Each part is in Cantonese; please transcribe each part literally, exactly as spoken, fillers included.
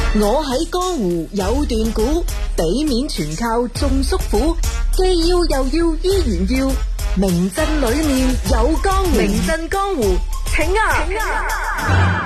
我喺江湖有段古，地面全靠眾叔虎，既要又要依然要，名震裏面有江湖，名震江湖，請啊！請啊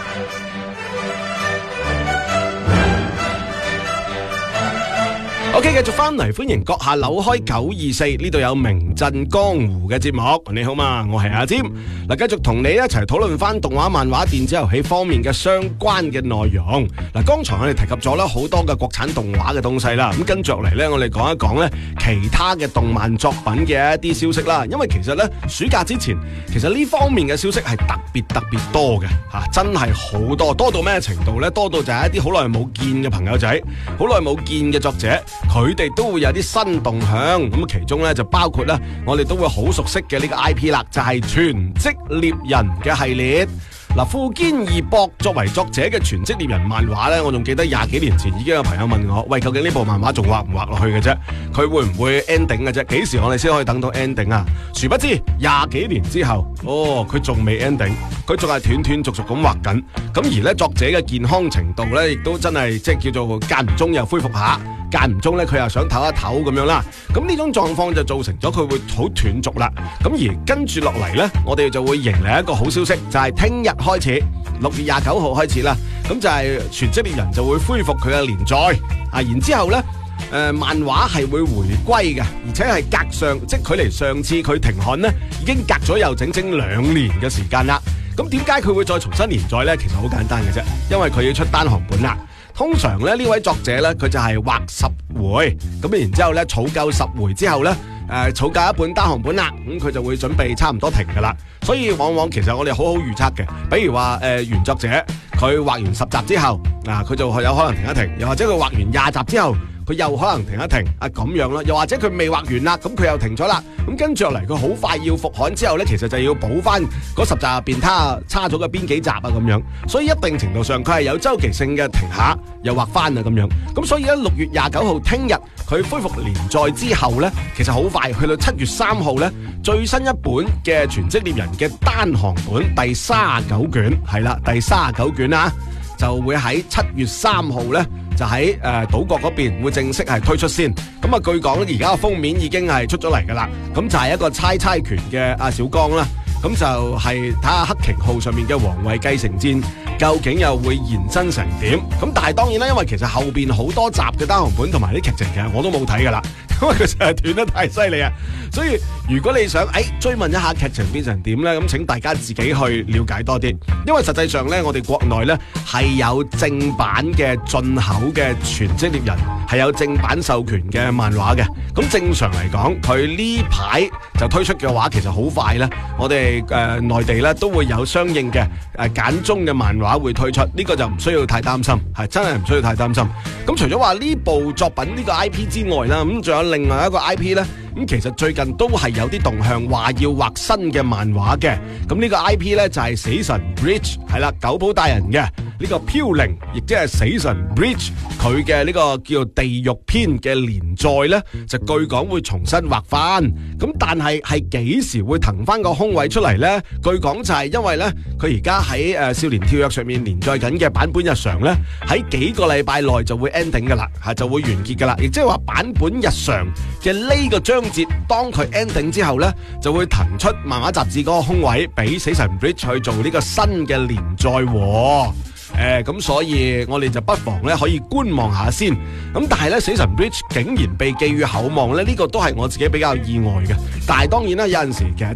OK， 繼續翻嚟，歡迎閣下扭開九二四，呢度有名震江湖嘅節目。你好嘛，我係阿占。嗱，繼續同你一齊討論翻動畫、漫畫、電子遊戲方面嘅相關嘅內容。嗱，剛才我哋提及咗啦好多嘅國產動畫嘅東西啦，咁跟住落嚟呢，我哋講一講呢其他嘅動漫作品嘅一啲消息啦。因為其實呢，暑假之前，其實呢方面嘅消息係特別特別多嘅吓、啊，真係好多，多到咩程度呢？多到就係一啲好耐冇見嘅朋友仔，好耐冇見嘅作者。佢哋都會有啲新動向，咁其中咧就包括咧，我哋都會好熟悉嘅呢個 I P 啦，就係全職獵人嘅系列。嗱，富堅義博作為作者嘅全職獵人漫畫咧，我仲記得廿幾年前已經有朋友問我，喂，究竟呢部漫畫仲畫唔畫落去嘅啫？佢會唔會 ending 嘅啫？幾時我哋先可以等到 ending 啊？殊不知廿幾年之後，哦，佢仲未 ending， 佢仲係斷斷續續咁畫緊。咁而咧作者嘅健康程度咧，亦都真係即係叫做間唔中又恢復下。間唔中咧，佢又想唞一唞咁樣啦。咁呢種狀況就造成咗佢會好斷續啦。咁而跟住落嚟呢，我哋就會迎嚟一個好消息，就係聽日開始，六月廿九號開始啦。咁就係全職獵人就會恢復佢嘅連載啊。然之後呢，誒、呃、漫畫係會回歸嘅，而且係隔上，即係距離上次佢停刊呢，已經隔咗有整整兩年嘅時間啦。咁點解佢會再重新連載呢？其實好簡單嘅啫，因為佢要出單行本啦。通常咧，呢位作者咧，佢就係畫十回，咁然之後咧，儲夠十回之後咧，誒、呃、儲夠一本單行本啦，咁、嗯、佢就會準備差唔多停噶啦。所以往往其實我哋好好預測嘅，比如話誒、呃、原作者佢畫完十集之後，嗱、啊、佢就有可能停一停，又或者佢畫完廿集之後，佢又可能停一停，啊咁樣啦，又或者佢未畫完啦，咁佢又停咗啦，咁跟住落嚟佢好快要復刊之後咧，其實就要補翻嗰十集入邊，他差咗嘅邊幾集啊咁樣，所以一定程度上佢係有周期性嘅停下又畫翻啊咁樣，咁所以咧六月廿九號聽日佢恢復連載之後咧，其實好快去到七月三號咧，最新一本嘅全職獵人嘅單行本第三十九卷係啦，第三十九卷啊，就會喺七月三號咧。就喺誒島國嗰邊會正式係推出先，咁啊據講而家個封面已經係出咗嚟噶啦，咁就係一個猜猜拳嘅阿小剛啦，咁就係睇下黑鯨號上面嘅皇位繼承戰究竟又會延伸成點，咁但係當然啦，因為其實後邊好多集嘅單行本同埋啲劇情其實我都冇睇噶啦，因為佢實係斷得太犀利啊，所以如果你想誒、哎、追問一下劇情變成點咧，咁請大家自己去了解多啲，因為實際上咧我哋國內咧係有正版嘅進口嘅全職獵人，係有正版授權嘅漫畫嘅，咁正常嚟講佢呢排就推出嘅話，其實好快咧，我哋誒內地咧都會有相應嘅誒簡中嘅漫畫會推出，呢、這個就唔需要太擔心，係真係唔需要太擔心。咁除咗話呢部作品呢個 I P 之外啦，咁仲有另外一個 I P 咧，咁其實最近都係有啲動向，話要畫新嘅漫畫嘅。咁呢個 I P 咧就係、是、死神 Bridge 係啦，九浦大人嘅呢個飄零，亦即係死神 Bridge 佢嘅呢個叫做地獄篇嘅連載咧，就據講會重新畫翻。咁但係係幾時會騰翻個空位出嚟咧？據講就係因為咧，佢而家喺誒少年跳躍上面連載緊嘅版本日常咧，喺幾個禮拜內就會 ending 噶啦，係就會完結噶啦。亦即係話版本日常嘅呢個章節，當佢 ending 之後咧，就會騰出漫畫雜誌嗰個空位俾死神 Bridge 去做呢個新嘅連載。誒，咁、呃、所以我哋就不妨咧可以觀望下先。咁但係咧，死神 Bridge 竟然被寄予厚望咧，呢、這個都係我自己比較意外嘅。但係當然啦，有陣時其實